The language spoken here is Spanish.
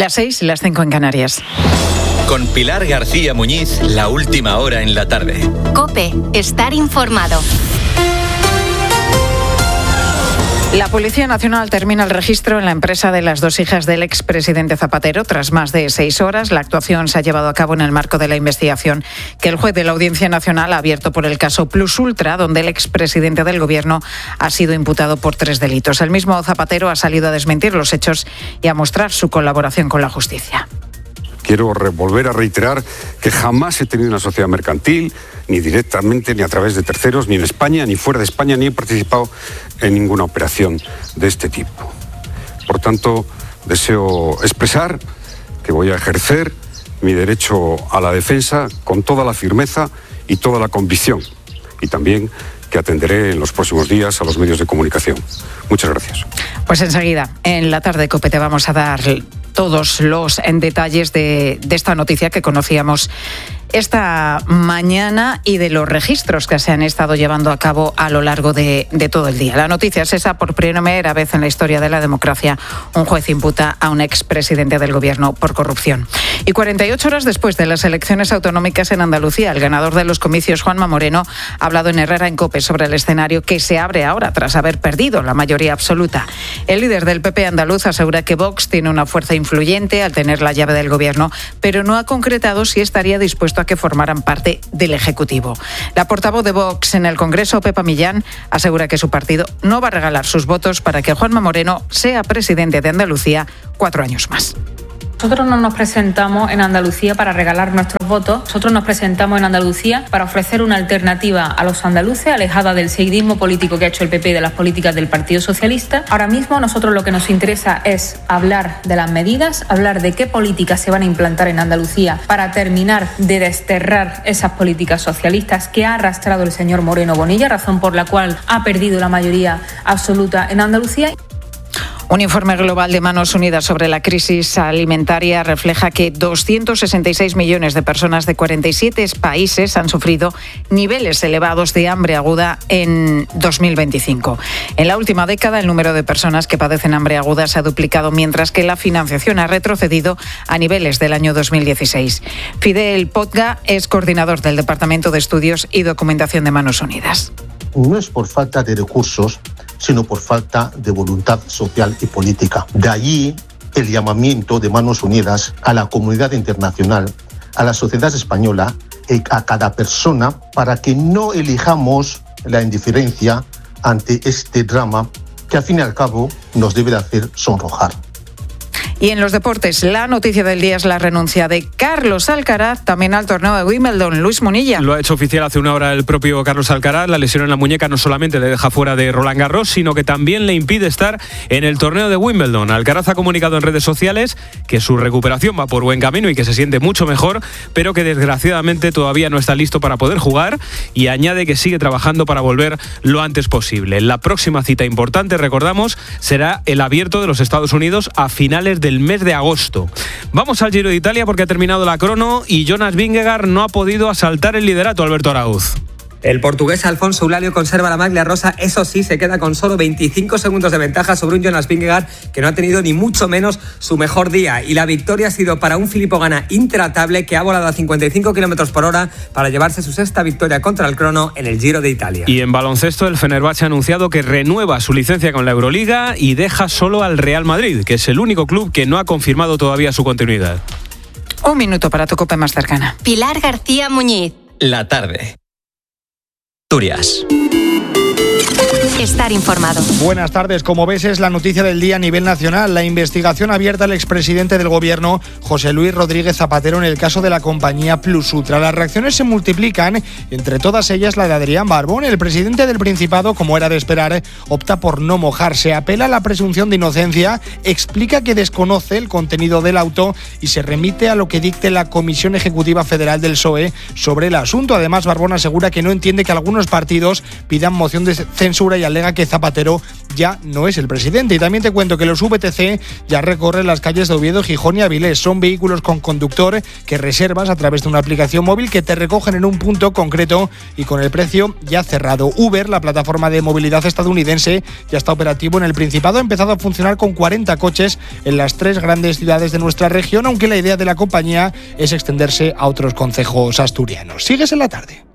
Las 6 y las 5 en Canarias. Con Pilar García Muñiz, la última hora en la tarde. COPE, estar informado. La Policía Nacional termina el registro en la empresa de las 2 hijas del expresidente Zapatero tras más de 6 horas. La actuación se ha llevado a cabo en el marco de la investigación que el juez de la Audiencia Nacional ha abierto por el caso Plus Ultra, donde el expresidente del Gobierno ha sido imputado por 3 delitos. El mismo Zapatero ha salido a desmentir los hechos y a mostrar su colaboración con la justicia. Quiero volver a reiterar que jamás he tenido una sociedad mercantil, ni directamente, ni a través de terceros, ni en España, ni fuera de España, ni he participado en ninguna operación de este tipo. Por tanto, deseo expresar que voy a ejercer mi derecho a la defensa con toda la firmeza y toda la convicción. Y también que atenderé en los próximos días a los medios de comunicación. Muchas gracias. Pues enseguida, en la tarde, COPE, te vamos a dar todos los detalles de esta noticia que conocíamos esta mañana y de los registros que se han estado llevando a cabo a lo largo de todo el día. La noticia es esa: por primera vez en la historia de la democracia, un juez imputa a un expresidente del Gobierno por corrupción. Y 48 horas después de las elecciones autonómicas en Andalucía, el ganador de los comicios, Juanma Moreno, ha hablado en Herrera en COPE sobre el escenario que se abre ahora tras haber perdido la mayoría absoluta. El líder del PP andaluz asegura que Vox tiene una fuerza influyente al tener la llave del Gobierno, pero no ha concretado si estaría dispuesto a que formaran parte del Ejecutivo. La portavoz de Vox en el Congreso, Pepa Millán, asegura que su partido no va a regalar sus votos para que Juanma Moreno sea presidente de Andalucía 4 años más. Nosotros no nos presentamos en Andalucía para regalar nuestros votos. Nosotros nos presentamos en Andalucía para ofrecer una alternativa a los andaluces, alejada del seguidismo político que ha hecho el PP y de las políticas del Partido Socialista. Ahora mismo nosotros lo que nos interesa es hablar de las medidas, hablar de qué políticas se van a implantar en Andalucía para terminar de desterrar esas políticas socialistas que ha arrastrado el señor Moreno Bonilla, razón por la cual ha perdido la mayoría absoluta en Andalucía. Un informe global de Manos Unidas sobre la crisis alimentaria refleja que 266 millones de personas de 47 países han sufrido niveles elevados de hambre aguda en 2025. En la última década, el número de personas que padecen hambre aguda se ha duplicado, mientras que la financiación ha retrocedido a niveles del año 2016. Fidel Potga es coordinador del Departamento de Estudios y Documentación de Manos Unidas. No es por falta de recursos, sino por falta de voluntad social y política. De allí el llamamiento de Manos Unidas a la comunidad internacional, a la sociedad española y a cada persona para que no elijamos la indiferencia ante este drama que al fin y al cabo nos debe de hacer sonrojar. Y en los deportes, la noticia del día es la renuncia de Carlos Alcaraz también al torneo de Wimbledon. Luis Munilla. Lo ha hecho oficial hace una hora el propio Carlos Alcaraz. La lesión en la muñeca no solamente le deja fuera de Roland Garros, sino que también le impide estar en el torneo de Wimbledon. Alcaraz ha comunicado en redes sociales que su recuperación va por buen camino y que se siente mucho mejor, pero que desgraciadamente todavía no está listo para poder jugar, y añade que sigue trabajando para volver lo antes posible. La próxima cita importante, recordamos, será el Abierto de los Estados Unidos a finales del mes de agosto. Vamos al Giro de Italia porque ha terminado la crono y Jonas Vingegaard no ha podido asaltar el liderato. Alberto Arauz. El portugués Alfonso Eulálio conserva la maglia rosa, eso sí, se queda con solo 25 segundos de ventaja sobre un Jonas Vingegaard que no ha tenido ni mucho menos su mejor día, y la victoria ha sido para un Filippo Ganna intratable que ha volado a 55 km/h para llevarse su 6ª victoria contra el crono en el Giro de Italia. Y en baloncesto, el Fenerbahce ha anunciado que renueva su licencia con la Euroliga y deja solo al Real Madrid, que es el único club que no ha confirmado todavía su continuidad. Un minuto para tu COPE más cercana. Pilar García Muñiz. La tarde. Asturias. Estar informado. Buenas tardes. Como ves, es la noticia del día a nivel nacional. La investigación abierta al expresidente del Gobierno, José Luis Rodríguez Zapatero, en el caso de la compañía Plus Ultra. Las reacciones se multiplican, entre todas ellas la de Adrián Barbón. El presidente del Principado, como era de esperar, opta por no mojarse. Apela a la presunción de inocencia, explica que desconoce el contenido del auto y se remite a lo que dicte la Comisión Ejecutiva Federal del PSOE sobre el asunto. Además, Barbón asegura que no entiende que algunos partidos pidan moción de censura y y alega que Zapatero ya no es el presidente. Y también te cuento que los VTC ya recorren las calles de Oviedo, Gijón y Avilés. Son vehículos con conductor que reservas a través de una aplicación móvil que te recogen en un punto concreto y con el precio ya cerrado. Uber, la plataforma de movilidad estadounidense, ya está operativo en el Principado. Ha empezado a funcionar con 40 coches en las 3 grandes ciudades de nuestra región, aunque la idea de la compañía es extenderse a otros concejos asturianos. Sigues en la tarde.